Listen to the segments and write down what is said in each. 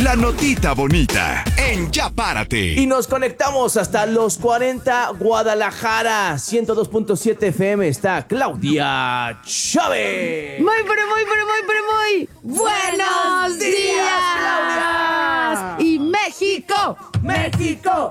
La notita bonita en Ya Párate. Y nos conectamos hasta los 40 Guadalajara, 102.7 FM. Está Claudia Chávez. Muy buenos días, Claudia. Y México. México.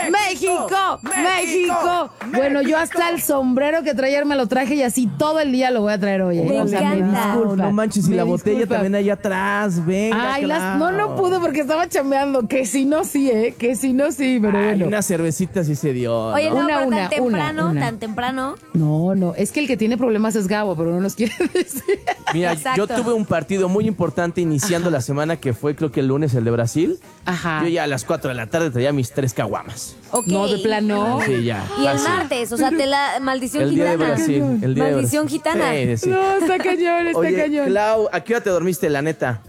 Bueno, yo hasta el sombrero que traía me lo traje y así todo el día lo voy a traer hoy. Me encanta. No manches, y Me la botella disculpa. también allá atrás. Venga, Ay, Clau. no pude porque estaba chambeando. Que si no, sí, pero Ay, bueno. una cervecita sí se dio. Oye, ¿no? no, pero Una. tan temprano. No, es que el que tiene problemas es Gabo, pero no nos quiere decir. Mira, Exacto. yo tuve un partido muy importante iniciando la semana que fue, creo que el lunes, el de Brasil. Ajá. Yo ya a las 4 de la tarde traía mis 3 caguamas. Ok. No, de plano. Sí, ya. Y el fácil. martes, o sea, maldición El día de gitana. Brasil. El día de Maldición Brasil. gitana. Sí. No, está cañón, Oye, Clau, ¿a qué hora te dormiste, la neta?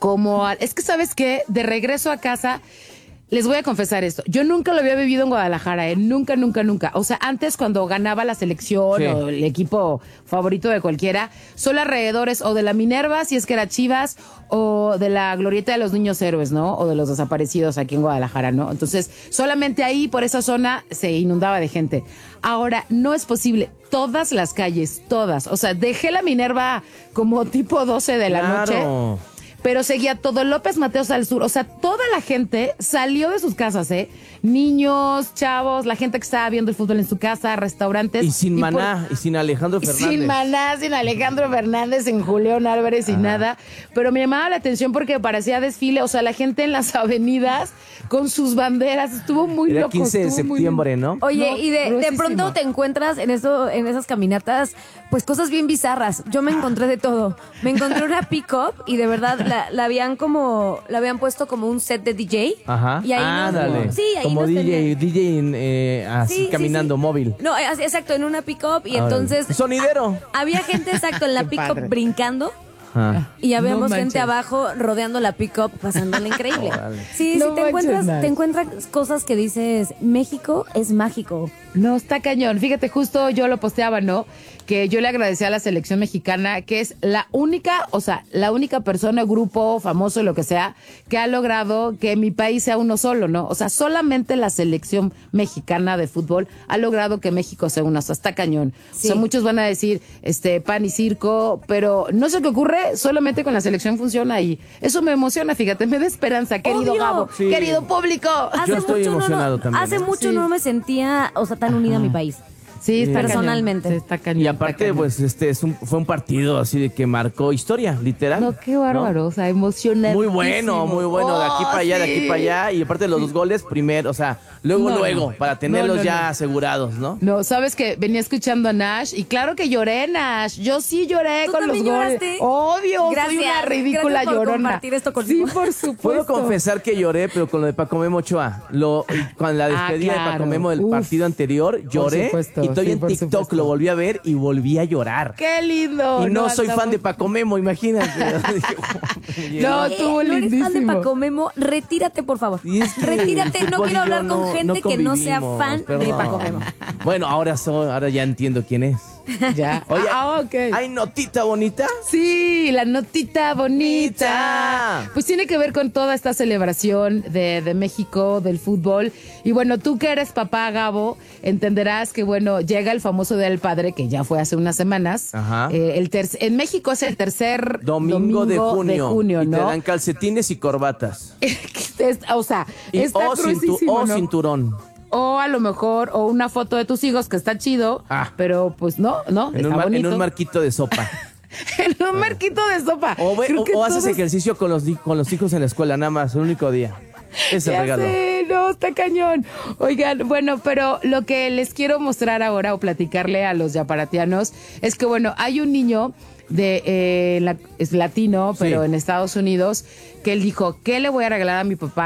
Es que, ¿sabes qué? De regreso a casa, les voy a confesar esto. Yo nunca lo había vivido en Guadalajara, Nunca. O sea, antes cuando ganaba la selección Sí. o el equipo favorito de cualquiera, solo alrededores o de la Minerva, si es que era Chivas, o de la Glorieta de los Niños Héroes, ¿no? O de los desaparecidos aquí en Guadalajara, ¿no? Entonces, solamente ahí, por esa zona, se inundaba de gente. Ahora, no es posible. Todas las calles, todas. O sea, dejé la Minerva como tipo 12 de la noche. Claro. Pero seguía todo López Mateos al sur. O sea, toda la gente salió de sus casas, Niños, chavos, la gente que estaba viendo el fútbol en su casa, restaurantes. Y sin Maná, y sin Alejandro Fernández. Sin Maná, sin Alejandro Fernández, sin Julián Álvarez, sin nada. Pero me llamaba la atención porque parecía desfile. O sea, la gente en las avenidas con sus banderas. Estuvo muy Era loco. 15 de estuvo muy septiembre, lindo. ¿no? Oye, No, y de gruesísimo. pronto te encuentras en esas caminatas, pues cosas bien bizarras. Yo me encontré de todo. Me encontré una pick-up y de verdad la habían puesto como un set de DJ. Ajá. Y ahí Ándale. Sí, ahí como nos tenían. DJ así Sí, caminando sí. móvil. No, exacto, en una pick-up y entonces Sonidero. había gente exacto en la Qué pick-up padre. brincando. Ajá. Y habíamos No gente manches. abajo rodeando la pick-up, pasándola increíble. Órale. Sí, No sí, manches, Nash. te encuentras cosas que dices, México es mágico. No, está cañón. Fíjate, justo yo lo posteaba, ¿no? Que yo le agradecí a la selección mexicana, que es la única persona, grupo, famoso, lo que sea, que ha logrado que mi país sea uno solo, ¿no? O sea, solamente la selección mexicana de fútbol ha logrado que México sea uno. O sea, está cañón. Sí. O sea, muchos van a decir, pan y circo, pero no sé qué ocurre, solamente con la selección funciona y eso me emociona, fíjate, me da esperanza, querido Obvio. Gabo, Sí. querido público. Yo estoy emocionado también, Hace ¿eh? mucho Sí. no me sentía, o sea, tan unida a mi país. Sí, está Personalmente. cañón. Sí, está cañón, Y está aparte, cañón. pues, fue un partido así de que marcó historia, literal. No, qué bárbaro, o sea, emocionante. Muy bueno, de aquí para allá, de aquí para allá. Y aparte los 2 goles primero, o sea, luego, No. para tenerlos No, ya no. asegurados, ¿no? No, sabes que venía escuchando a Nash y claro que lloré, Nash. Yo sí lloré ¿Tú con los también goles. lloraste? Obvio, soy Gracias, una ridícula gracias por llorona. compartir esto conmigo. Sí, por supuesto. Puedo confesar que lloré, pero con lo de Paco Memo Ochoa. Con la despedida de Paco claro. Memo del Uf. partido anterior, lloré. supuesto, Y estoy sí, en por TikTok, supuesto. lo volví a ver y volví a llorar. Qué lindo. Y no soy andamos- fan de Paco Memo, imagínate. No, estuvo ¿No eres fan de lindísimo. Paco Memo? Retírate, por favor. Y es que Retírate, el no fútbol quiero y yo hablar con gente que no sea convivimos, fan de perdón. Paco Memo. Bueno, ahora ya entiendo quién es. Ya. Oye, Ok. ¿hay notita bonita? Sí, la notita bonita. Bonita. Pues tiene que ver con toda esta celebración de México, del fútbol. Y bueno, tú que eres papá, Gabo, entenderás que, bueno, llega el famoso Día del Padre, que ya fue hace unas semanas. Ajá. En México es el tercer Domingo de junio. Y te ¿no? dan calcetines y corbatas. O sea, Y, está crucísimo, ¿no? cinturón. O a lo mejor, o una foto de tus hijos, que está chido, Ah. pero pues no, En está un, en bonito. un marquito de sopa. En un marquito de sopa. Creo que O haces todos- ejercicio con los hijos en la escuela, nada más, el único día. Es el Ya regalo. sé, no, está cañón. Oigan, bueno, pero lo que les quiero mostrar ahora o platicarle a los yaparatianos es que, bueno, hay un niño es latino, pero Sí. en Estados Unidos, que él dijo, ¿qué le voy a regalar a mi papá?